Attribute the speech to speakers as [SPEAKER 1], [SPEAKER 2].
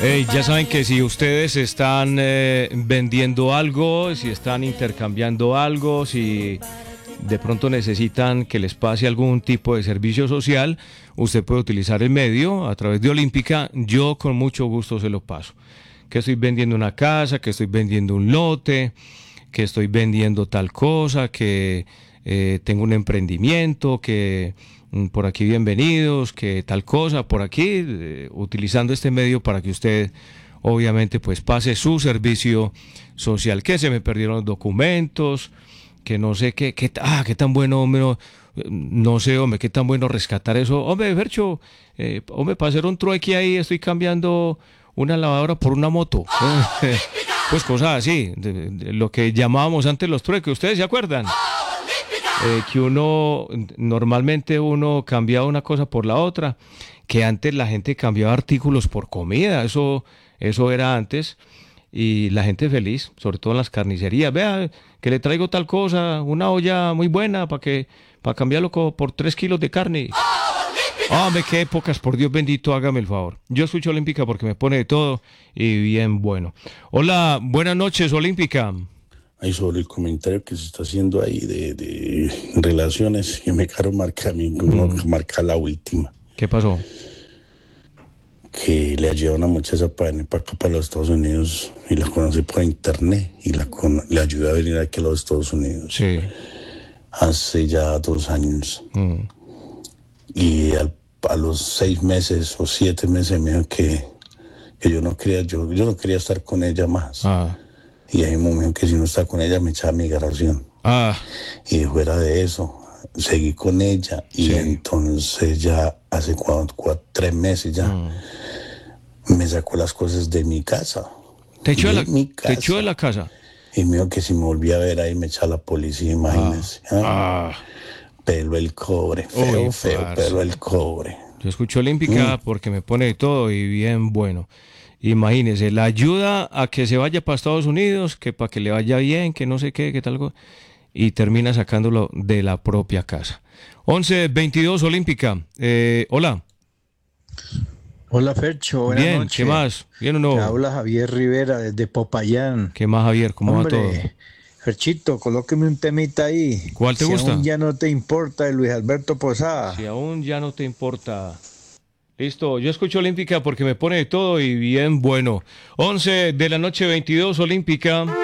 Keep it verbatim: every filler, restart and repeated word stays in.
[SPEAKER 1] Hey, ya saben que si ustedes están eh, vendiendo algo, si están intercambiando algo, si de pronto necesitan que les pase algún tipo de servicio social, usted puede utilizar el medio a través de Olímpica. Yo con mucho gusto se lo paso. Que estoy vendiendo una casa, que estoy vendiendo un lote, que estoy vendiendo tal cosa, que eh, tengo un emprendimiento, que mm, por aquí bienvenidos, que tal cosa, por aquí, eh, utilizando este medio para que usted obviamente pues pase su servicio social, que se me perdieron los documentos, que no sé qué, qué, ah, qué tan bueno, hombre, no, no sé, hombre, qué tan bueno rescatar eso, hombre, Fercho, eh, hombre, para hacer un trueque ahí estoy cambiando una lavadora por una moto. Pues cosas así, de, de lo que llamábamos antes los trueques, ¿ustedes se acuerdan? Eh, que uno, normalmente uno cambiaba una cosa por la otra, que antes la gente cambiaba artículos por comida, eso, eso era antes, y la gente feliz, sobre todo en las carnicerías, vea, que le traigo tal cosa, una olla muy buena para que, para cambiarlo co- por tres kilos de carne. Hombre, qué épocas, por Dios bendito, hágame el favor. Yo escucho Olímpica porque me pone de todo y bien bueno. Hola, buenas noches, Olímpica.
[SPEAKER 2] Ahí sobre el comentario que se está haciendo ahí de, de relaciones, que me quiero marcar a mí, no,
[SPEAKER 1] Mm,
[SPEAKER 2] marcar la última,
[SPEAKER 1] ¿qué pasó?
[SPEAKER 2] que le ayuda a una muchacha para venir para acá, para los Estados Unidos, y la conoce por internet, y la con- le ayuda a venir aquí a los Estados Unidos,
[SPEAKER 1] Sí.
[SPEAKER 2] hace ya dos años.
[SPEAKER 1] Mm,
[SPEAKER 2] Y al- a los seis meses o siete meses me dijo que, que yo no quería, yo, yo no quería estar con ella más.
[SPEAKER 1] ah,
[SPEAKER 2] Y ahí me dijo que si no está con ella me echaba migración.
[SPEAKER 1] ah,
[SPEAKER 2] Y fuera de eso, seguí con ella y
[SPEAKER 1] sí.
[SPEAKER 2] entonces ya hace cuatro, cuatro, tres meses ya
[SPEAKER 1] Mm.
[SPEAKER 2] me sacó las cosas de mi casa,
[SPEAKER 1] ¿Te echó de
[SPEAKER 2] de
[SPEAKER 1] la,
[SPEAKER 2] mi
[SPEAKER 1] te echó de la
[SPEAKER 2] casa.
[SPEAKER 1] casa?
[SPEAKER 2] Y me dijo que si me volvía a ver ahí me echaba la policía,
[SPEAKER 1] Ah,
[SPEAKER 2] imagínense. ¿Ah?
[SPEAKER 1] ah,
[SPEAKER 2] Pelo el cobre,
[SPEAKER 1] uy,
[SPEAKER 2] feo, feo,
[SPEAKER 1] parce.
[SPEAKER 2] pelo el cobre.
[SPEAKER 1] Yo escucho
[SPEAKER 2] Mm.
[SPEAKER 1] Olímpica porque me pone de todo y bien bueno. Imagínese, la ayuda a que se vaya para Estados Unidos, que para que le vaya bien, que no sé qué, que tal, co- y termina sacándolo de la propia casa. Once veintidós Olímpica. Eh, hola,
[SPEAKER 3] Hola Fercho, buenas
[SPEAKER 1] bien, ¿qué
[SPEAKER 3] noches.
[SPEAKER 1] más? ¿Bien o
[SPEAKER 3] Te
[SPEAKER 1] no?
[SPEAKER 3] habla Javier Rivera desde Popayán.
[SPEAKER 1] ¿Qué más, Javier? ¿Cómo va todo?
[SPEAKER 3] Hombre, Ferchito, colóqueme un temita ahí.
[SPEAKER 1] ¿Cuál te
[SPEAKER 3] Si aún
[SPEAKER 1] gusta?
[SPEAKER 3] ya no te importa de Luis Alberto
[SPEAKER 1] Si
[SPEAKER 3] Posada.
[SPEAKER 1] aún ya no te importa. Listo, yo escucho Olímpica porque me pone de todo y bien bueno. Once de la noche, veintidós Olímpica.